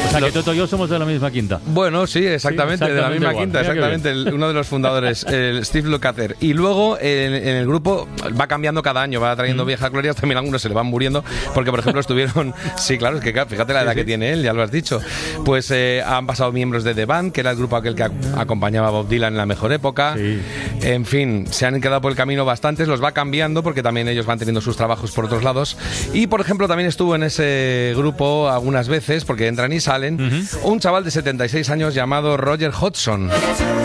O sea, que Toto y yo somos de la misma quinta. Bueno, sí, exactamente, Sí, de la misma igual. quinta, Mira exactamente. Uno de los fundadores, el Steve Lukather. Y luego en el grupo va cambiando cada año, va trayendo viejas glorias, también algunos se le van muriendo, porque por ejemplo estuvieron, sí, claro, es que fíjate la edad que tiene él, ya lo has dicho. Pues han pasado miembros de The Band, que era el grupo aquel que acompañaba a Bob Dylan en la mejor época. Sí. En fin, se han quedado por el camino bastantes, los va cambiando porque también ellos van teniendo sus trabajos por otros lados. Y por ejemplo también estuvo en ese grupo algunas veces, porque entran y salen, un chaval de 76 años llamado Roger Hodgson.